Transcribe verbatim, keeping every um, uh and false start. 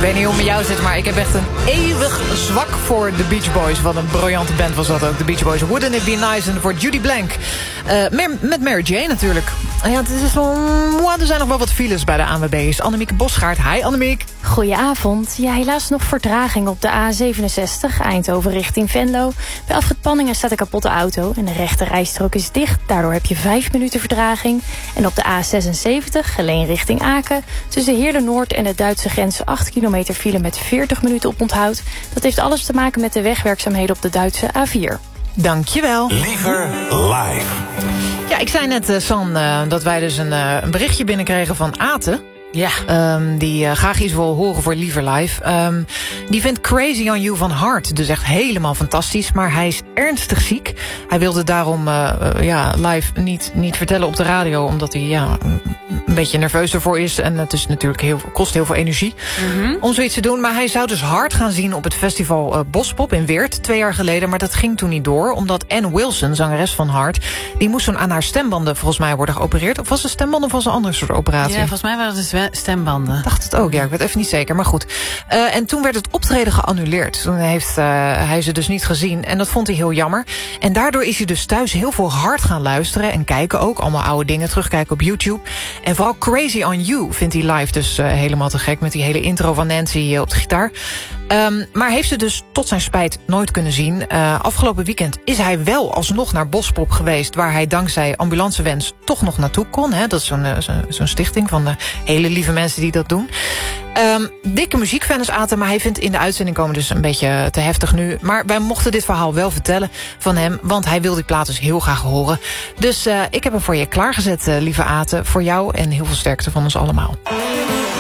weet niet hoe het met jou zit, maar ik heb echt een eeuwig zwak voor de Beach Boys. Wat een briljante band was dat ook, de Beach Boys. Wouldn't it be nice? En voor Judy Blank. Uh, met Mary Jane natuurlijk. Ja, het is wel, er zijn nog wel wat files bij de A N W B's. Annemiek Bosgaard. Hi Annemiek. Goedenavond. Ja, helaas nog vertraging op de A zevenenzestig, Eindhoven richting Venlo. Bij afrit Panningen staat een kapotte auto en de rechte rijstrook is dicht. Daardoor heb je vijf minuten vertraging. En op de A zesenzeventig, Geleen richting Aken, tussen Heerlen Noord en de Duitse grens acht kilometer file met veertig minuten op onthoud. Dat heeft alles te maken met de wegwerkzaamheden op de Duitse A vier. Dankjewel. Liever live. Ja, ik zei net, uh, San, uh, dat wij dus een, uh, een berichtje binnenkregen van Aten. Ja. Um, die uh, graag iets wil horen voor Liever Live. Um, die vindt Crazy on You van Heart dus echt helemaal fantastisch. Maar hij is ernstig ziek. Hij wilde daarom uh, uh, ja, live niet, niet vertellen op de radio. Omdat hij ja, een beetje nerveus ervoor is. En het is natuurlijk heel, kost heel veel energie mm-hmm. om zoiets te doen. Maar hij zou dus Heart gaan zien op het festival uh, Bospop in Weert. Twee jaar geleden. Maar dat ging toen niet door. Omdat Ann Wilson, zangeres van Heart, die moest toen aan haar stembanden volgens mij worden geopereerd. Of was het stembanden of was het een andere soort operatie? Ja, volgens mij waren het stembanden. Ik dacht het ook, ja. Ik weet even niet zeker, maar goed. Uh, en toen werd het optreden geannuleerd. Toen heeft uh, hij ze dus niet gezien. En dat vond hij heel jammer. En daardoor is hij dus thuis heel veel hard gaan luisteren. En kijken ook. Allemaal oude dingen terugkijken op YouTube. En vooral Crazy on You vindt hij live dus uh, helemaal te gek. Met die hele intro van Nancy uh, op de gitaar. Um, maar heeft ze dus tot zijn spijt nooit kunnen zien. Uh, afgelopen weekend is hij wel alsnog naar Bospop geweest. Waar hij dankzij Ambulancewens toch nog naartoe kon. Hè? Dat is zo'n uh, zo'n zo'n stichting van de hele lieve mensen die dat doen. Um, dikke muziekfans Aten, maar hij vindt in de uitzending komen dus een beetje te heftig nu. Maar wij mochten dit verhaal wel vertellen van hem, want hij wil die plaat dus heel graag horen. Dus uh, ik heb hem voor je klaargezet, uh, lieve Aten, voor jou en heel veel sterkte van ons allemaal.